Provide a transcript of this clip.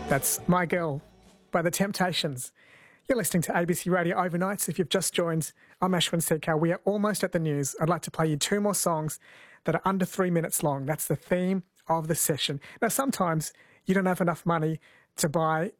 That's My Girl by The Temptations. You're listening to ABC Radio Overnights. If you've just joined, I'm Ashwin Sekhar. We are almost at the news. I'd like to play you two more songs that are under 3 minutes long. That's the theme of the session. Now, sometimes you don't have enough money to buy